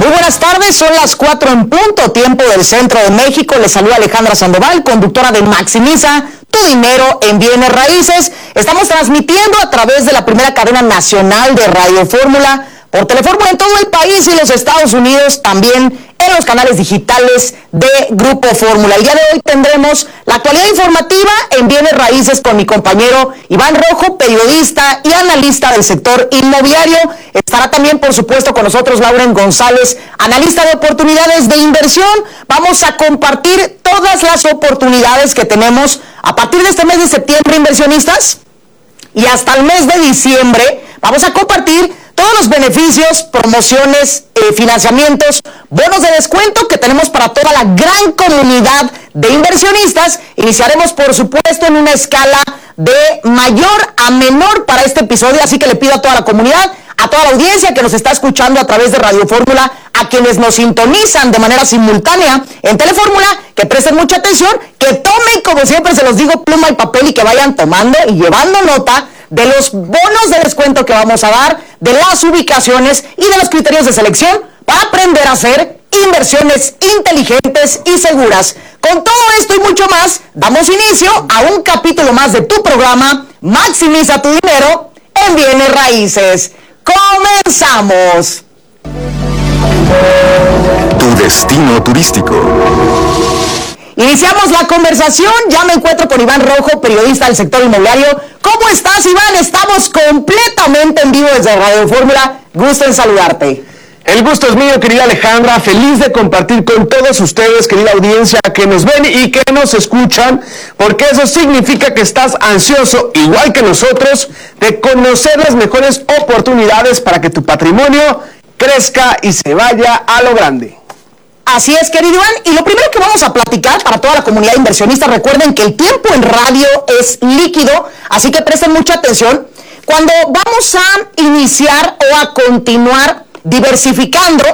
Muy buenas tardes, son las 4 en punto, tiempo del centro de México. Les saluda Alejandra Sandoval, conductora de Maximiza tu dinero en bienes raíces. Estamos transmitiendo a través de la primera cadena nacional de Radio Fórmula, por Telefórmula en todo el país y los Estados Unidos, también en los canales digitales de Grupo Fórmula. El día de hoy tendremos la actualidad informativa en bienes raíces con mi compañero Iván Rojo, periodista y analista del sector inmobiliario. Estará también, por supuesto, con nosotros Lauren González, analista de oportunidades de inversión. Vamos a compartir todas las oportunidades que tenemos a partir de este mes de septiembre, inversionistas, y hasta el mes de diciembre. Vamos a compartir todos los beneficios, promociones, financiamientos, bonos de descuento que tenemos para toda la gran comunidad de inversionistas. Iniciaremos, por supuesto, en una escala de mayor a menor para este episodio, así que le pido a toda la comunidad, a toda la audiencia que nos está escuchando a través de Radio Fórmula, a quienes nos sintonizan de manera simultánea en Telefórmula, que presten mucha atención, que tomen, como siempre se los digo, pluma y papel y que vayan tomando y llevando nota de los bonos de descuento que vamos a dar, de las ubicaciones y de los criterios de selección para aprender a hacer inversiones inteligentes y seguras. Con todo esto y mucho más, damos inicio a un capítulo más de tu programa Maximiza tu dinero en bienes raíces. ¡Comenzamos! Tu destino turístico. Iniciamos la conversación, ya me encuentro con Iván Rojo, periodista del sector inmobiliario. ¿Cómo estás, Iván? Estamos completamente en vivo desde Radio Fórmula. Gusto en saludarte. El gusto es mío, querida Alejandra, feliz de compartir con todos ustedes, querida audiencia, que nos ven y que nos escuchan, porque eso significa que estás ansioso, igual que nosotros, de conocer las mejores oportunidades para que tu patrimonio crezca y se vaya a lo grande. Así es, querido Iván, y lo primero que vamos a platicar para toda la comunidad inversionista, recuerden que el tiempo en radio es líquido, así que presten mucha atención. Cuando vamos a iniciar o a continuar diversificando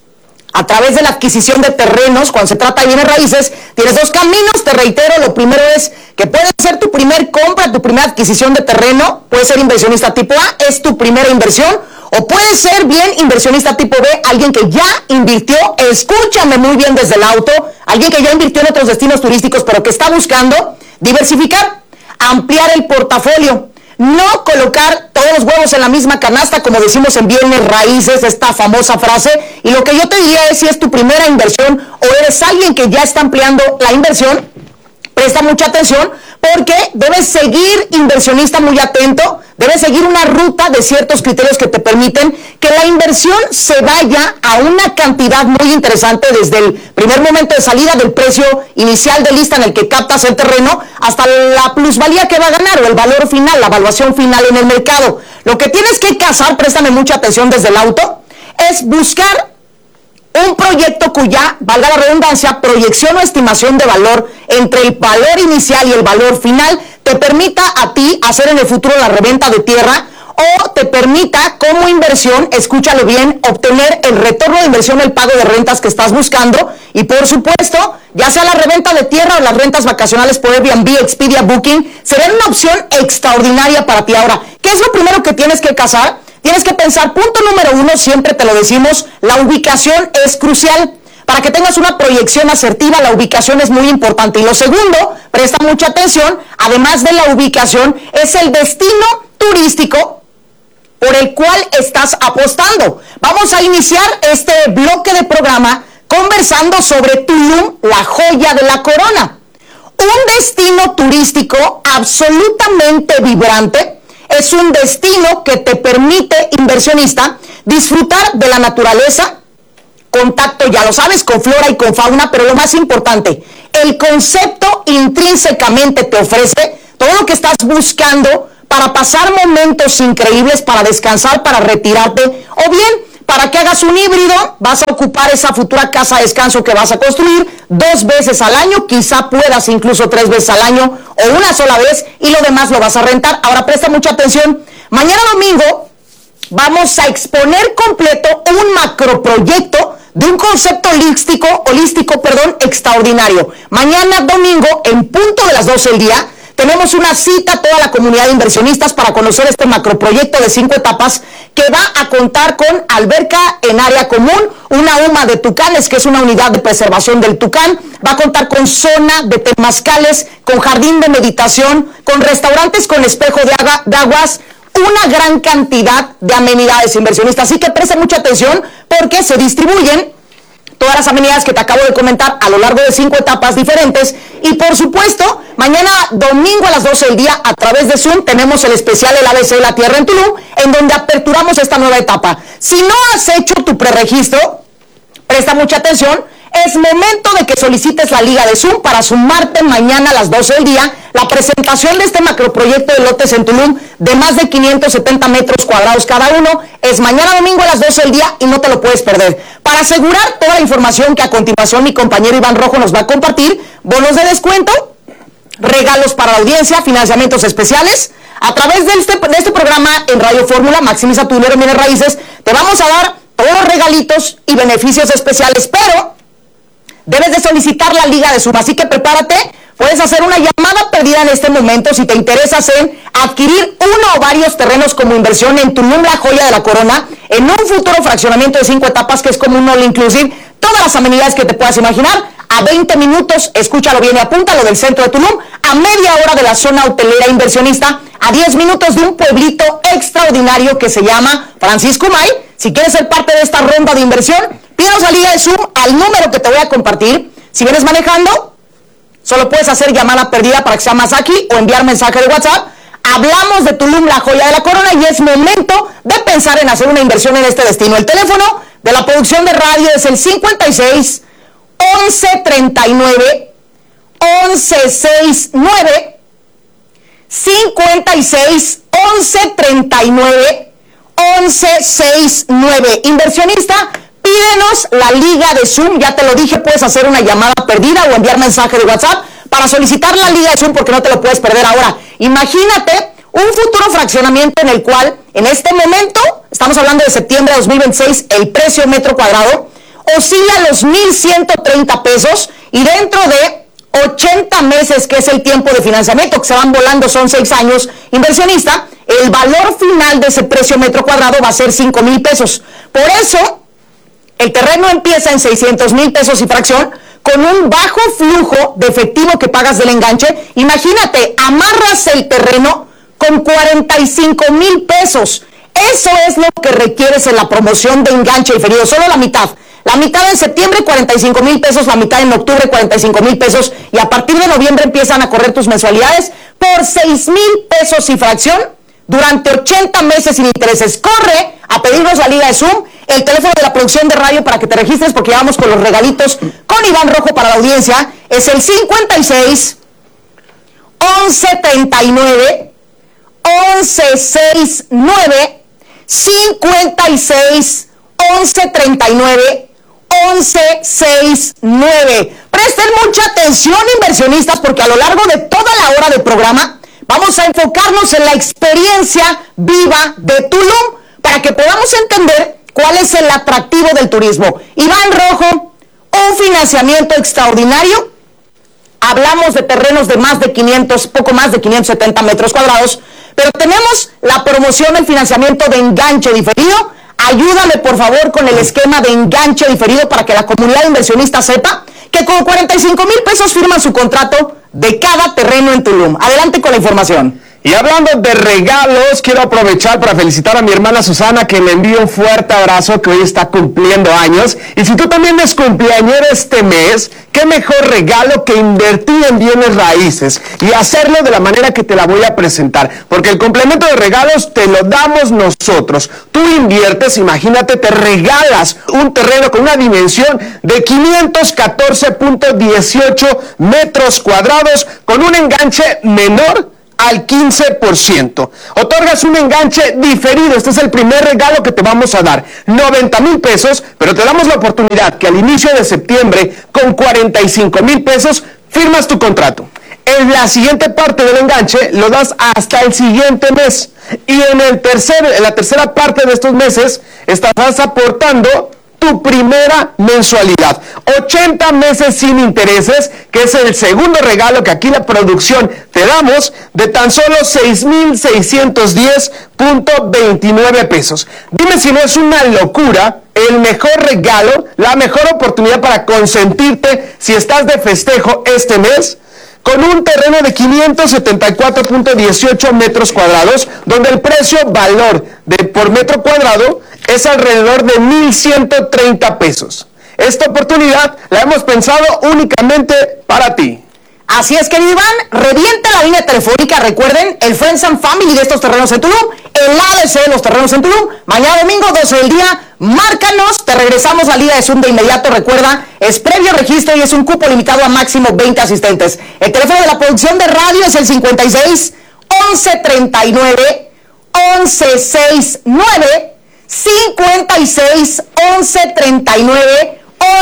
a través de la adquisición de terrenos, cuando se trata de bienes raíces, tienes dos caminos, te reitero. Lo primero es que puede ser tu primer compra, tu primera adquisición de terreno, puede ser inversionista tipo A, es tu primera inversión, o puede ser bien inversionista tipo B, alguien que ya invirtió, escúchame muy bien desde el auto, alguien que ya invirtió en otros destinos turísticos, pero que está buscando diversificar, ampliar el portafolio. No colocar todos los huevos en la misma canasta, como decimos en bienes raíces, esta famosa frase. Y lo que yo te diría es, si es tu primera inversión o eres alguien que ya está ampliando la inversión, presta mucha atención, porque debes seguir, inversionista, muy atento, debes seguir una ruta de ciertos criterios que te permiten que la inversión se vaya a una cantidad muy interesante desde el primer momento de salida del precio inicial de lista en el que captas el terreno hasta la plusvalía que va a ganar o el valor final, la evaluación final en el mercado. Lo que tienes que cazar, préstame mucha atención desde el auto, es buscar un proyecto cuya, valga la redundancia, proyección o estimación de valor entre el valor inicial y el valor final te permita a ti hacer en el futuro la reventa de tierra, o te permita como inversión, escúchalo bien, obtener el retorno de inversión, el pago de rentas que estás buscando. Y por supuesto, ya sea la reventa de tierra o las rentas vacacionales por Airbnb, Expedia, Booking, serán una opción extraordinaria para ti. Ahora, ¿qué es lo primero que tienes que cazar? Tienes que pensar, punto número uno, siempre te lo decimos, la ubicación es crucial. Para que tengas una proyección asertiva, la ubicación es muy importante. Y lo segundo, presta mucha atención, además de la ubicación, es el destino turístico por el cual estás apostando. Vamos a iniciar este bloque de programa conversando sobre Tulum, la joya de la corona. Un destino turístico absolutamente vibrante. Es un destino que te permite, inversionista, disfrutar de la naturaleza, contacto, ya lo sabes, con flora y con fauna, pero lo más importante, el concepto intrínsecamente te ofrece todo lo que estás buscando para pasar momentos increíbles, para descansar, para retirarte, o bien para que hagas un híbrido. Vas a ocupar esa futura casa de descanso que vas a construir 2 veces al año, quizá puedas incluso 3 veces al año o una sola vez, y lo demás lo vas a rentar. Ahora presta mucha atención, mañana domingo vamos a exponer completo un macroproyecto de un concepto holístico, extraordinario. Mañana domingo, en punto de las 12 del día, tenemos una cita a toda la comunidad de inversionistas para conocer este macroproyecto de 5 etapas que va a contar con alberca en área común, una UMA de tucanes, que es una unidad de preservación del tucán, va a contar con zona de temazcales, con jardín de meditación, con restaurantes con espejo de aguas, una gran cantidad de amenidades, inversionistas. Así que presten mucha atención porque se distribuyen todas las amenidades que te acabo de comentar a lo largo de 5 etapas diferentes. Y por supuesto, mañana domingo a las 12 del día, a través de Zoom, tenemos el especial El ABC de la Tierra en Tulum, en donde aperturamos esta nueva etapa. Si no has hecho tu preregistro, presta mucha atención, es momento de que solicites la liga de Zoom para sumarte mañana a las 12 del día, la presentación de este macroproyecto de lotes en Tulum de más de 570 metros cuadrados cada uno. Es mañana domingo a las 12 del día y no te lo puedes perder. Para asegurar toda la información que a continuación mi compañero Iván Rojo nos va a compartir, bonos de descuento, regalos para la audiencia, financiamientos especiales. A través de este programa en Radio Fórmula, Maximiza tu dinero en bienes raíces, te vamos a dar todos los regalitos y beneficios especiales, pero debes de solicitar la liga de Zoom, así que prepárate. Puedes hacer una llamada perdida en este momento si te interesas en adquirir uno o varios terrenos como inversión en Tulum, la joya de la corona, en un futuro fraccionamiento de 5 etapas que es como un all inclusive, todas las amenidades que te puedas imaginar, a 20 minutos, escúchalo bien y apúntalo, del centro de Tulum, a media hora de la zona hotelera inversionista, a 10 minutos de un pueblito extraordinario que se llama Francisco May. Si quieres ser parte de esta ronda de inversión, pídanos la liga de Zoom al número que te voy a compartir. Si vienes manejando, solo puedes hacer llamada perdida para que sea más aquí o enviar mensaje de WhatsApp. Hablamos de Tulum, la joya de la corona, y es momento de pensar en hacer una inversión en este destino. El teléfono de la producción de radio es el 56 11 39 11 69 56 11 39 11 69. Inversionista, pídenos la liga de Zoom. Ya te lo dije, puedes hacer una llamada perdida o enviar mensaje de WhatsApp para solicitar la liga de Zoom porque no te lo puedes perder ahora. Imagínate un futuro fraccionamiento en el cual en este momento, estamos hablando de septiembre de 2026, el precio metro cuadrado oscila a los 1,130 pesos y dentro de 80 meses, que es el tiempo de financiamiento, que se van volando, son 6 años, inversionista, el valor final de ese precio metro cuadrado va a ser 5,000 pesos. Por eso, el terreno empieza en 600,000 pesos y fracción, con un bajo flujo de efectivo que pagas del enganche. Imagínate, amarras el terreno con 45,000 pesos. Eso es lo que requieres en la promoción de enganche diferido, solo la mitad. La mitad en septiembre, 45,000 pesos, la mitad en octubre, 45,000 pesos, y a partir de noviembre empiezan a correr tus mensualidades por 6,000 pesos y fracción durante 80 meses sin intereses. Corre a pedirnos la liga de Zoom, el teléfono de la producción de radio para que te registres porque ya vamos con los regalitos con Iván Rojo para la audiencia, es el 56 11 39 11 69 56 11 39 11 69. Presten mucha atención, inversionistas, porque a lo largo de toda la hora del programa vamos a enfocarnos en la experiencia viva de Tulum para que podamos entender cuál es el atractivo del turismo. Iván Rojo, un financiamiento extraordinario. Hablamos de terrenos de más de 500, poco más de 570 metros cuadrados, pero tenemos la promoción del financiamiento de enganche diferido. Ayúdame, por favor, con el esquema de enganche diferido para que la comunidad inversionista sepa que con 45,000 pesos firman su contrato de cada terreno en Tulum. Adelante con la información. Y hablando de regalos, quiero aprovechar para felicitar a mi hermana Susana, que le envío un fuerte abrazo, que hoy está cumpliendo años. Y si tú también eres cumpleañero este mes, qué mejor regalo que invertir en bienes raíces y hacerlo de la manera que te la voy a presentar. Porque el complemento de regalos te lo damos nosotros. Tú inviertes, imagínate, te regalas un terreno con una dimensión de 514.18 metros cuadrados con un enganche menor al 15%. Otorgas un enganche diferido. Este es el primer regalo que te vamos a dar. 90,000 pesos, pero te damos la oportunidad que al inicio de septiembre, con 45,000 pesos, firmas tu contrato. En la siguiente parte del enganche lo das hasta el siguiente mes. Y en la tercera parte de estos meses estarás aportando tu primera mensualidad. 80 meses sin intereses, que es el segundo regalo que aquí la producción te damos, de tan solo 6,610.29 pesos. Dime si no es una locura, el mejor regalo, la mejor oportunidad para consentirte si estás de festejo este mes, con un terreno de 574.18 metros cuadrados, donde el precio-valor por metro cuadrado es alrededor de 1,130 pesos. Esta oportunidad la hemos pensado únicamente para ti. Así es, querido Iván, revienta la línea telefónica, recuerden, el Friends and Family de estos terrenos en Tulum, el ADC de los terrenos en Tulum, mañana domingo, 12 del día, márcanos, te regresamos la liga de Zoom de inmediato, recuerda, es previo registro y es un cupo limitado a máximo 20 asistentes. El teléfono de la producción de radio es el 56 11 39 11 69, 56 11 39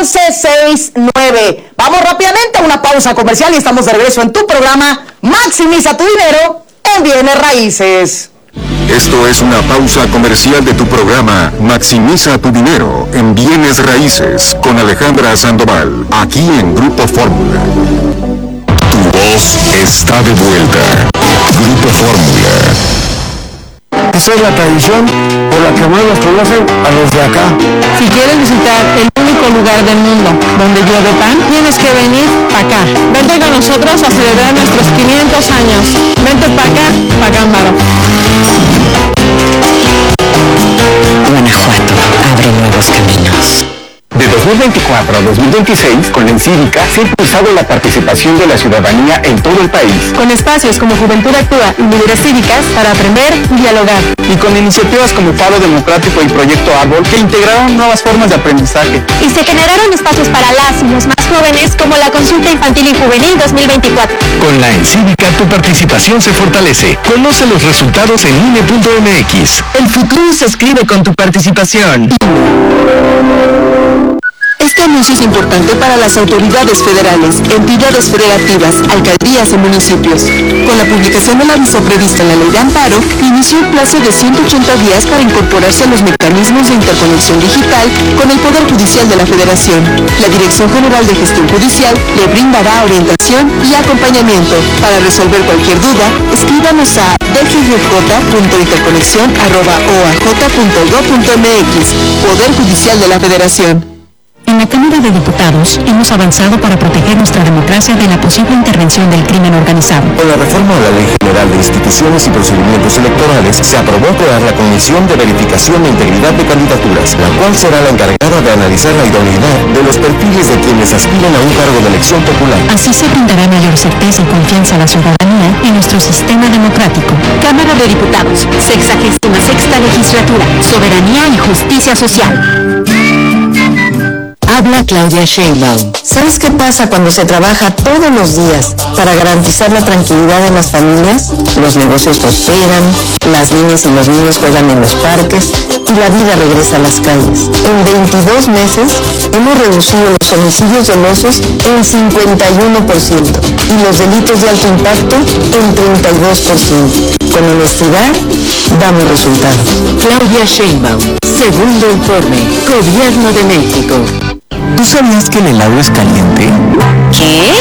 1169. Vamos rápidamente a una pausa comercial y estamos de regreso en tu programa Maximiza tu dinero en bienes raíces. Esto es una pausa comercial de tu programa Maximiza tu dinero en bienes raíces con Alejandra Sandoval, aquí en Grupo Fórmula. Tu voz está de vuelta. Grupo Fórmula. Esa es la tradición por la que más nos conocen a los de acá. Si quieres visitar el único lugar del mundo donde llueve pan, tienes que venir para acá. Vente con nosotros a celebrar nuestros 500 años. Vente para acá, Cámbaro. Guanajuato abre nuevos caminos. De 2024 a 2026, con la Encívica se ha impulsado la participación de la ciudadanía en todo el país. Con espacios como Juventud Actúa y Líderes Cívicas para aprender y dialogar. Y con iniciativas como Faro Democrático y Proyecto Árbol que integraron nuevas formas de aprendizaje. Y se generaron espacios para las y los más jóvenes como la Consulta Infantil y Juvenil 2024. Con la Encívica tu participación se fortalece. Conoce los resultados en INE.mx. El futuro se escribe con tu participación. Este anuncio es importante para las autoridades federales, entidades federativas, alcaldías y municipios. Con la publicación del aviso previsto en la Ley de Amparo, inició un plazo de 180 días para incorporarse a los mecanismos de interconexión digital con el Poder Judicial de la Federación. La Dirección General de Gestión Judicial le brindará orientación y acompañamiento. Para resolver cualquier duda, escríbanos a dgjj.interconexión@oaj.gov.mx. Poder Judicial de la Federación. En la Cámara de Diputados hemos avanzado para proteger nuestra democracia de la posible intervención del crimen organizado. Con la reforma de la Ley General de Instituciones y Procedimientos Electorales, se aprobó crear la Comisión de Verificación de Integridad de Candidaturas, la cual será la encargada de analizar la idoneidad de los perfiles de quienes aspiran a un cargo de elección popular. Así se brindará mayor certeza y confianza a la ciudadanía en nuestro sistema democrático. Cámara de Diputados, 66ª Legislatura, Soberanía y Justicia Social. Habla Claudia Sheinbaum. ¿Sabes qué pasa cuando se trabaja todos los días para garantizar la tranquilidad de las familias? Los negocios prosperan, las niñas y los niños juegan en los parques y la vida regresa a las calles. En 22 meses hemos reducido los homicidios dolosos en 51% y los delitos de alto impacto en 32%. Con honestidad, damos resultados. Claudia Sheinbaum, segundo informe, Gobierno de México. ¿Tú sabías que el helado es caliente? ¿Qué?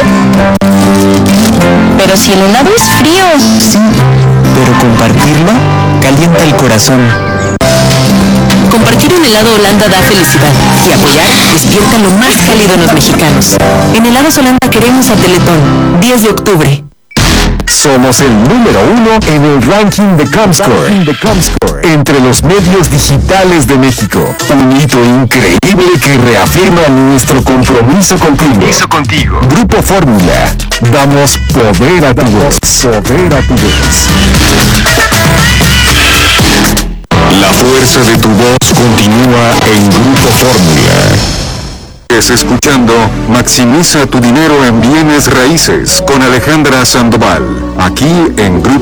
Pero si el helado es frío. Sí, pero compartirlo calienta el corazón. Compartir un helado Holanda da felicidad y apoyar despierta lo más cálido en los mexicanos. En Helados Holanda queremos a Teletón, 10 de octubre. Somos el número 1 en el ranking de Comscore, entre los medios digitales de México. Un hito increíble que reafirma nuestro compromiso contigo. Grupo Fórmula. Damos poder a tu voz. La fuerza de tu voz continúa en Grupo Fórmula. Estás escuchando Maximiza tu dinero en bienes raíces con Alejandra Sandoval, aquí en Grupo